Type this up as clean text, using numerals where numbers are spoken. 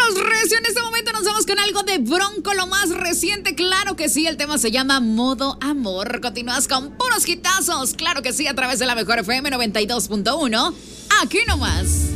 Vámonos, recio. En este momento nos vamos con algo de Bronco, lo más reciente. Claro que sí, el tema se llama Modo Amor. Continúas con puros hitazos. Claro que sí, a través de la Mejor FM 92.1. Aquí nomás.